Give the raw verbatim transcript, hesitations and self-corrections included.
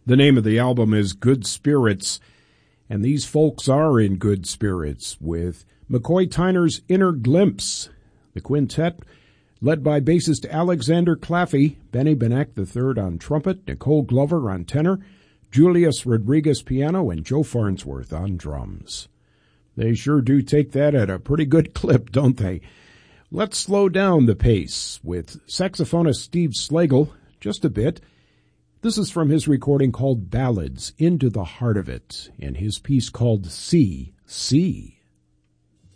The name of the album is Good Spirits, and these folks are in good spirits with McCoy Tyner's Inner Glimpse. The quintet, led by bassist Alexander Claffey, Benny Benek the third on trumpet, Nicole Glover on tenor, Julius Rodriguez piano, and Joe Farnsworth on drums. They sure do take that at a pretty good clip, don't they? Let's slow down the pace with saxophonist Steve Slagle just a bit. This is from his recording called Ballads, Into the Heart of It, and his piece called C C.